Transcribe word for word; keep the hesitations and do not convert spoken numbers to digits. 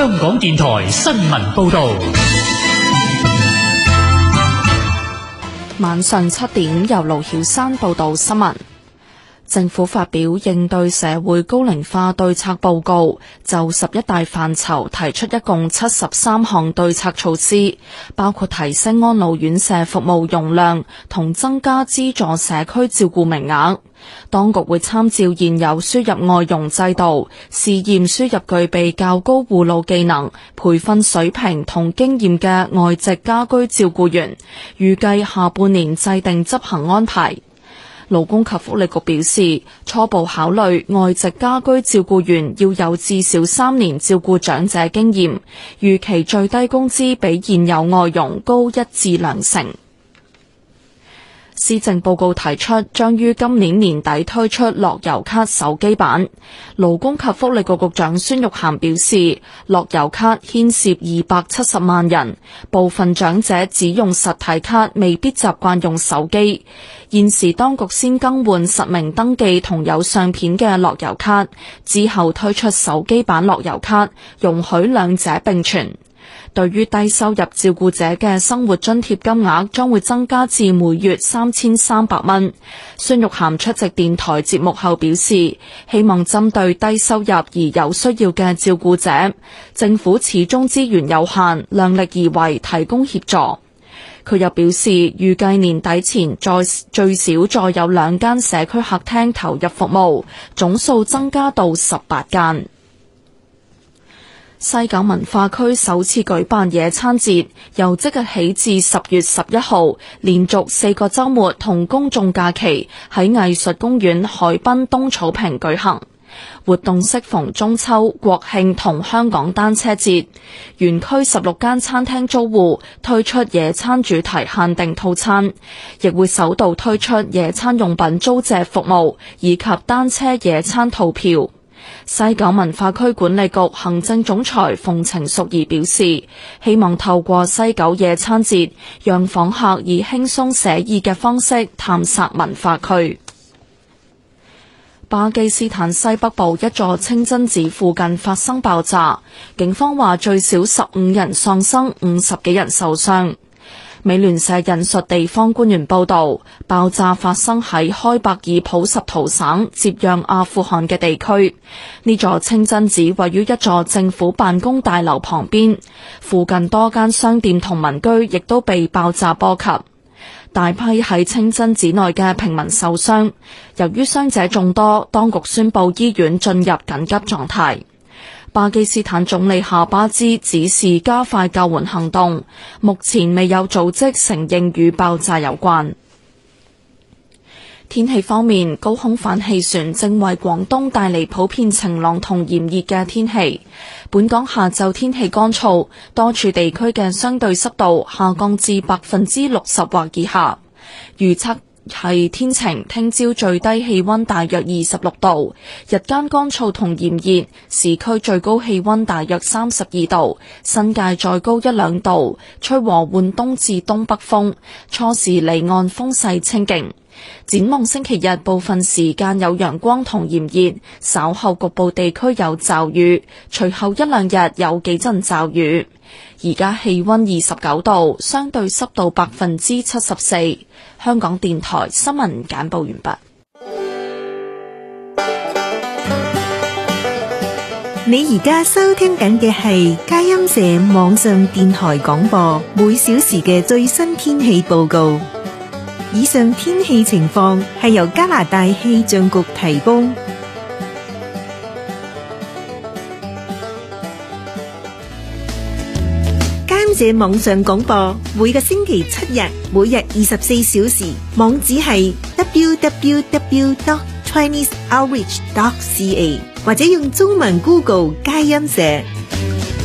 香港電台新聞報道。 晚上七點，由盧曉山報道新聞。政府發表應對社會高齡化對策報告，就十一大範疇提出一共七十三項對策措施，包括提升安老院舍服務容量同增加資助社區照顧名額。當局會參照現有輸入外傭制度，試驗輸入具備較高護老技能、培訓水平同經驗嘅外籍家居照顧員，預計下半年制定執行安排。勞工及福利局表示，初步考慮外籍家居照顧員要有至少三年照顧長者經驗，預期最低工資比現有外傭高一至兩成。施政報告提出將於今年年底推出樂悠咭手機版。勞工及福利局局長孫玉菡表示，樂悠咭牽涉二百七十萬人，部分長者只用實體卡，未必習慣用手機。現時當局先更換實名登記同有相片嘅樂悠咭，之後推出手機版樂悠咭，容許兩者並存。對於低收入照顧者嘅生活津貼金額將會增加至每月三千三百蚊。孫玉菡出席電台節目後表示，希望針對低收入而有需要嘅照顧者，政府始終資源有限，量力而為提供協助。佢又表示，預計年底前再最少再有兩間社區客廳投入服務，總數增加到十八間。西九文化區首次舉辦野餐節，由即日起至十月十一號，連續四個週末同公眾假期喺藝術公園海濱東草坪舉行。活動適逢中秋、國慶同香港單車節。園區十六間餐廳租戶推出野餐主題限定套餐，亦會首度推出野餐用品租借服務以及單車野餐套票。西九文化區管理局行政總裁馮程淑儀表示，希望透過西九野餐節，讓訪客以輕鬆寫意嘅方式探索文化區。巴基斯坦西北部一座清真寺附近發生爆炸，警方話最少十五人喪生，五十幾人受傷。美聯社引述地方官員報道，爆炸發生喺開伯爾普什圖省接壤阿富汗嘅地區。呢座清真寺位於一座政府辦公大樓旁邊，附近多間商店同民居亦都被爆炸波及。大批喺清真寺內嘅平民受傷，由於傷者眾多，當局宣布醫院進入緊急狀態。巴基斯坦總理夏巴茲指示加快救援行動，目前未有組織承認與爆炸有關。天氣方面，高空反氣旋正為廣東帶嚟普遍晴朗同炎熱嘅天氣。本港下晝天氣乾燥，多處地區嘅相對濕度下降至百分之六十或以下。預測係天晴，聽朝最低氣溫大約二十六度，日間乾燥同炎熱，市區最高氣溫大約三十二度，新界再高一兩度，吹和緩東至東北風，初時離岸風勢清勁。展望星期日，部分時間有陽光同炎熱，稍後局部地區有驟雨，隨後一兩日有幾陣驟雨。而家氣溫二十九度，相對濕度百分之七十四。香港電台新聞簡報完畢。 你而家收聽緊嘅係佳音社網上電台廣播，每小時嘅最新天氣報告。以上天氣情況係由加拿大氣象局提供。佳音社網上廣播每個星期七日，每日二十四小時，網址係 double-u double-u double-u dot chinese outreach dot c a， 或者用中文 Google 佳音社。